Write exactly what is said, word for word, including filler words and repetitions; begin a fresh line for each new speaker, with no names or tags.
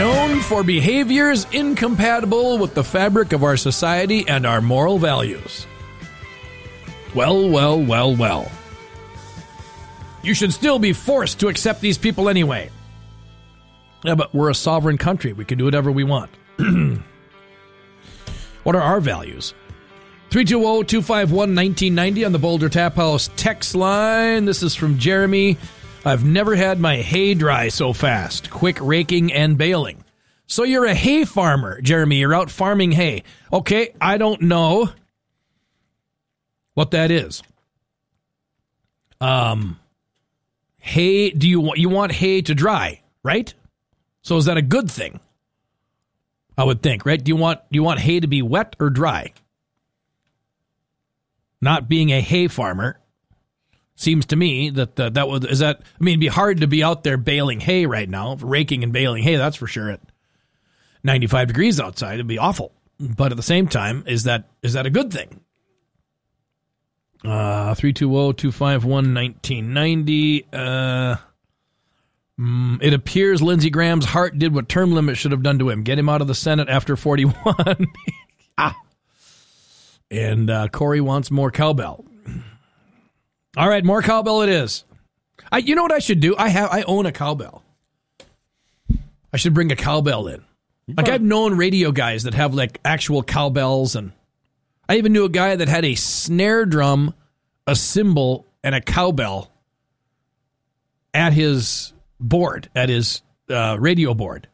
known for behaviors incompatible with the fabric of our society and our moral values. Well, well, well, well. You should still be forced to accept these people anyway. Yeah, but we're a sovereign country. We can do whatever we want. What are our values? three two zero, two five one, one nine nine zero on the Boulder Tap House text line. This is from Jeremy. I've never had my hay dry so fast. Quick raking and baling. So you're a hay farmer, Jeremy. You're out farming hay. Okay, I don't know what that is. Um, hay, do you want, you want hay to dry, right? So is that a good thing? I would think, right? Do you want, do you want hay to be wet or dry? Not being a hay farmer, seems to me that uh, that would, is that, I mean, it'd be hard to be out there baling hay right now, raking and baling hay, that's for sure. At ninety-five degrees outside, it'd be awful. But at the same time, is that is that a good thing? Uh, three two zero, two five one, one nine nine zero. Uh, mm, it appears Lindsey Graham's heart did what term limits should have done to him. Get him out of the Senate after forty-one. ah. And uh, Corey wants more cowbell. All right, more cowbell it is. I, you know what I should do? I have I own a cowbell. I should bring a cowbell in. Like I've known radio guys that have like actual cowbells, and I even knew a guy that had a snare drum, a cymbal, and a cowbell at his board, at his uh, radio board.